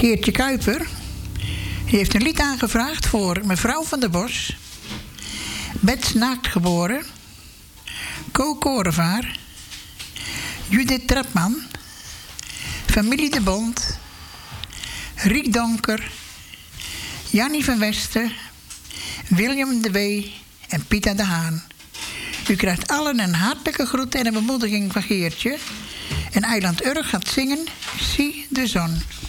Geertje Kuiper, die heeft een lied aangevraagd voor mevrouw van der Bos, Bets Naaktgeboren, Co Korevaar, Judith Trapman, familie De Bond, Riek Donker, Jannie van Westen, William de W. en Pieter de Haan. U krijgt allen een hartelijke groet en een bemoediging van Geertje. En Eiland Urk gaat zingen Zie de zon.